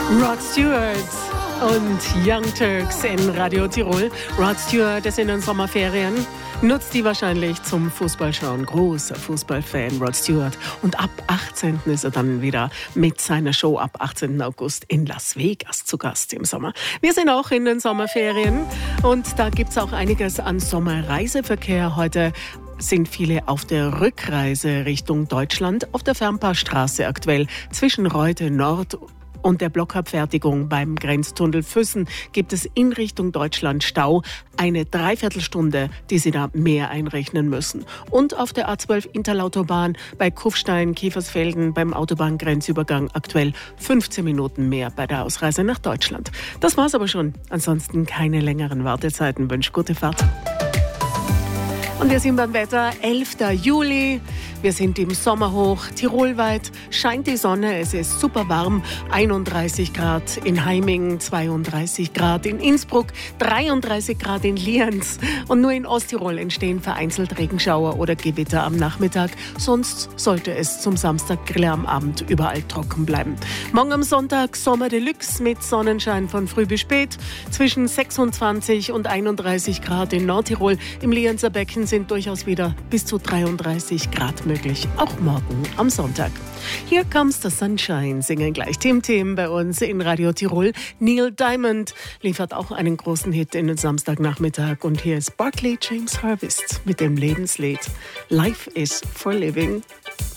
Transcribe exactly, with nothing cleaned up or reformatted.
Rod Stewart und Young Turks in Radio Tirol. Rod Stewart ist in den Sommerferien, nutzt die wahrscheinlich zum Fußballschauen. Großer Fußballfan, Rod Stewart. Und ab achtzehnten ist er dann wieder mit seiner Show ab achtzehnten August in Las Vegas zu Gast im Sommer. Wir sind auch in den Sommerferien und da gibt es auch einiges an Sommerreiseverkehr. Heute sind viele auf der Rückreise Richtung Deutschland auf der Fernpassstraße aktuell zwischen Reute Nord und der Blockabfertigung beim Grenztunnel Füssen gibt es in Richtung Deutschland Stau. Eine Dreiviertelstunde, die Sie da mehr einrechnen müssen. Und auf der A zwölf Interlautobahn bei Kufstein, Kiefersfelden beim Autobahngrenzübergang aktuell fünfzehn Minuten mehr bei der Ausreise nach Deutschland. Das war's aber schon. Ansonsten keine längeren Wartezeiten. Wünsche gute Fahrt. Und wir sind beim Wetter, elfter Juli. Wir sind im Sommerhoch. Tirolweit scheint die Sonne. Es ist super warm. einunddreißig Grad in Heiming, zweiunddreißig Grad in Innsbruck, dreiunddreißig Grad in Lienz. Und nur in Osttirol entstehen vereinzelt Regenschauer oder Gewitter am Nachmittag. Sonst sollte es zum Samstag Grille am Abend überall trocken bleiben. Morgen am Sonntag Sommer Deluxe mit Sonnenschein von früh bis spät. Zwischen sechsundzwanzig und einunddreißig Grad in Nordtirol. Im Lienzer Becken sind durchaus wieder bis zu dreiunddreißig Grad möglich, auch morgen am Sonntag. Here Comes the Sunshine singen gleich Tim Tim bei uns in Radio Tirol. Neil Diamond liefert auch einen großen Hit in den Samstagnachmittag und hier ist Barclay James Harvest mit dem Lebenslied Life is for Living.